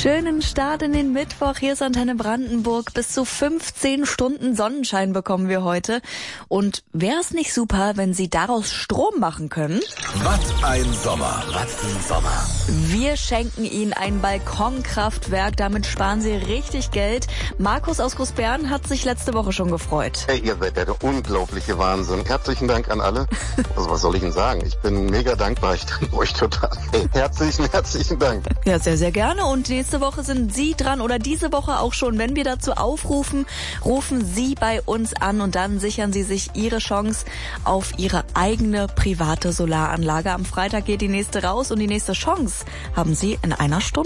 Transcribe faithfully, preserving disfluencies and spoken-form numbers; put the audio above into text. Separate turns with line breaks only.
Schönen Start in den Mittwoch. Hier ist Antenne Brandenburg. Bis zu fünfzehn Stunden Sonnenschein bekommen wir heute. Und wäre es nicht super, wenn Sie daraus Strom machen können?
Was ein Sommer. Was ein Sommer.
Wir schenken Ihnen ein Balkonkraftwerk. Damit sparen Sie richtig Geld. Markus aus Großbären hat sich letzte Woche schon gefreut.
Hey, ihr seid der unglaubliche Wahnsinn. Herzlichen Dank an alle. Also was soll ich Ihnen sagen? Ich bin mega dankbar. Ich danke euch total. Hey, herzlichen, herzlichen Dank.
Ja, sehr, sehr gerne. Und nächste Woche sind Sie dran oder diese Woche auch schon. Wenn wir dazu aufrufen, rufen Sie bei uns an und dann sichern Sie sich Ihre Chance auf Ihre eigene private Solaranlage. Am Freitag geht die nächste raus und die nächste Chance haben Sie in einer Stunde.